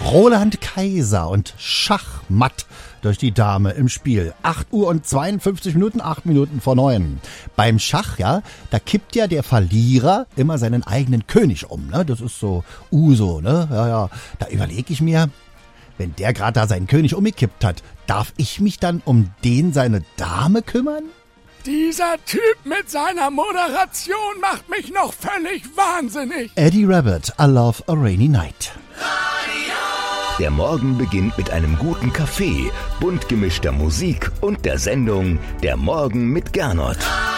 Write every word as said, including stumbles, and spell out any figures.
Roland Kaiser und Schachmatt durch die Dame im Spiel. acht Uhr und zweiundfünfzig Minuten, acht Minuten vor neun. Beim Schach, ja, da kippt ja der Verlierer immer seinen eigenen König um, ne? Das ist so Uso, ne? Ja, ja. Da überlege ich mir, wenn der gerade da seinen König umgekippt hat, darf ich mich dann um den seine Dame kümmern? Dieser Typ mit seiner Moderation macht mich noch völlig wahnsinnig. Eddie Rabbit, I Love a Rainy Night. Der Morgen beginnt mit einem guten Kaffee, bunt gemischter Musik und der Sendung Der Morgen mit Gernot.